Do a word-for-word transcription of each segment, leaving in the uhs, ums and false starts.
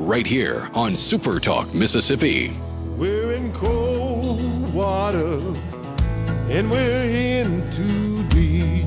right here on Super Talk Mississippi. We're in cold water and we're in too deep.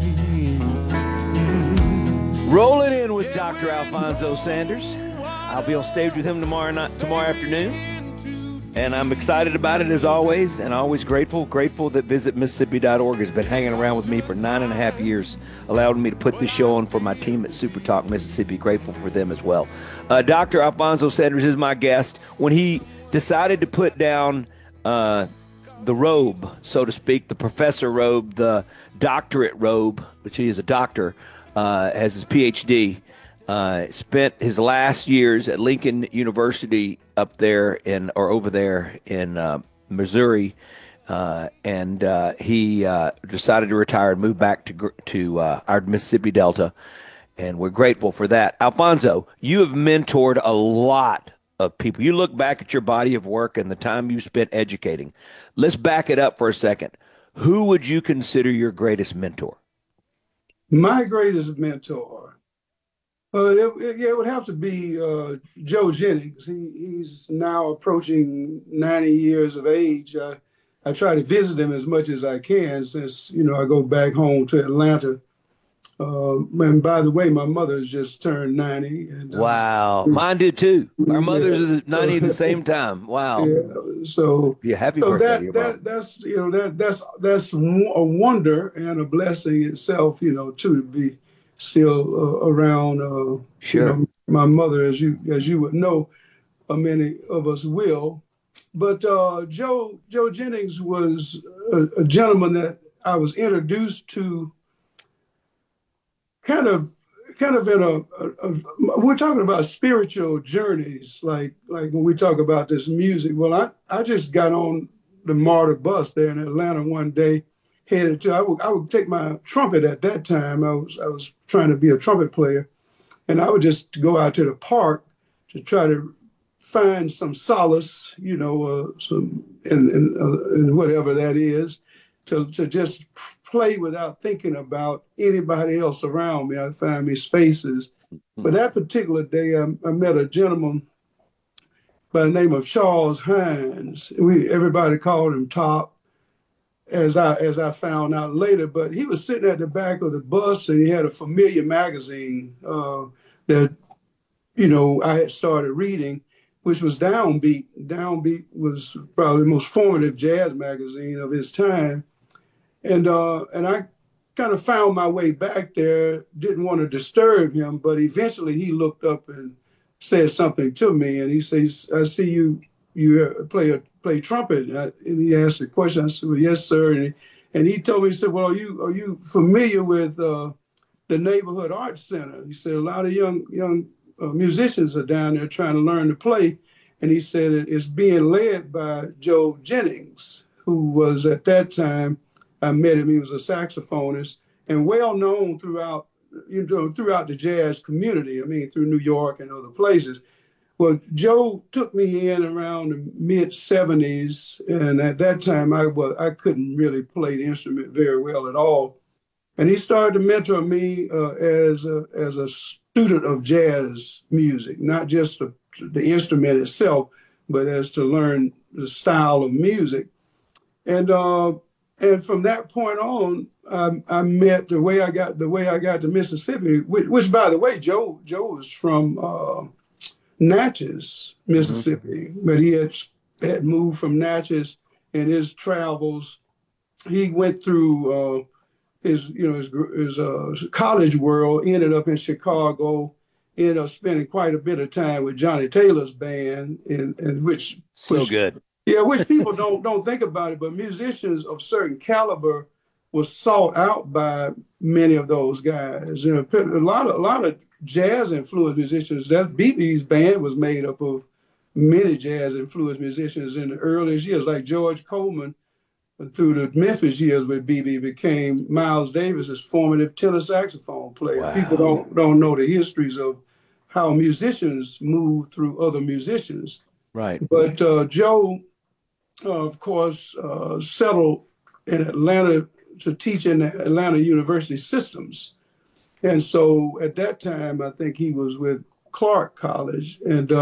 Rolling in with Doctor Alfonso Sanders. I'll be on stage with him tomorrow night, tomorrow afternoon. And I'm excited about it as always, and always grateful, grateful that Visit Mississippi dot org has been hanging around with me for nine and a half years, allowing me to put this show on for my team at Super Talk Mississippi. Grateful for them as well. Uh, Doctor Alfonso Sanders is my guest. When he decided to put down uh, the robe, so to speak, the professor robe, the doctorate robe, which he is a doctor, uh, has his P H D, Uh, spent his last years at Lincoln University up there in or over there in uh, Missouri, uh, and uh, he uh, decided to retire and move back to to uh, our Mississippi Delta, and we're grateful for that. Alfonso, you have mentored a lot of people. You look back at your body of work and the time you spent educating. Let's back it up for a second. Who would you consider your greatest mentor? My greatest mentor. Uh, it, it, yeah, it would have to be uh, Joe Jennings. He, he's now approaching ninety years of age. I, I try to visit him as much as I can since, you know, I go back home to Atlanta. Uh, and by the way, my mother's just turned ninety. And, uh, wow. Mine did too. Our mothers yeah. are ninety at the same time. Wow. Yeah. So, yeah, happy so birthday that, to your that, mom. that's, you know, that, that's, that's a wonder and a blessing itself, you know, too, to be still uh, around. Uh, sure. You know, my mother, as you as you would know, uh, many of us will. But uh, Joe Joe Jennings was a, a gentleman that I was introduced to. Kind of, kind of in a, a, a we're talking about spiritual journeys, like like when we talk about this music. Well, I I just got on the MARTA bus there in Atlanta one day. Headed to, I would, I would take my trumpet at that time. I was, I was trying to be a trumpet player, and I would just go out to the park to try to find some solace, you know, uh, some in, in, uh, in whatever that is, to to just play without thinking about anybody else around me. I find me spaces. But that particular day, I, I met a gentleman by the name of Charles Hines. We everybody called him Top. As I as I found out later, but he was sitting at the back of the bus and he had a familiar magazine uh, that, you know, I had started reading, which was Downbeat. Downbeat was probably the most formative jazz magazine of his time, and uh, and I kind of found my way back there. Didn't want to disturb him, but eventually he looked up and said something to me, and he says, "I see you you play a." play trumpet." And, I, and he asked a question. I said, "Well, yes, sir." And he, and he told me, he said, "Well, are you are you familiar with uh, the Neighborhood Arts Center?" He said, "A lot of young young uh, musicians are down there trying to learn to play." And he said it's being led by Joe Jennings, who was at that time, I met him, he was a saxophonist and well known throughout, you know, throughout the jazz community. I mean, through New York and other places. Well, Joe took me in around the mid seventies, and at that time I was I couldn't really play the instrument very well at all, and he started to mentor me uh, as a as a student of jazz music, not just the, the instrument itself, but as to learn the style of music, and uh, and from that point on, I, I met the way I got the way I got to Mississippi, which, which by the way, Joe Joe was from. Uh, Natchez, Mississippi, mm-hmm. but he had, had moved from Natchez in his travels. He went through uh, his, you know, his, his uh, college world, ended up in Chicago, ended up spending quite a bit of time with Johnny Taylor's band, in, in which so which, good. Yeah, which people don't don't think about it, but musicians of certain caliber were sought out by many of those guys. You know, a lot of a lot of jazz influenced musicians. That B B's band was made up of many jazz influenced musicians in the earliest years, like George Coleman. Through the Memphis years with B B became Miles Davis's formative tenor saxophone player. Wow. People don't don't know the histories of how musicians move through other musicians. Right. But uh, Joe, uh, of course, uh, settled in Atlanta to teach in the Atlanta University systems. And so at that time, I think he was with Clark College. And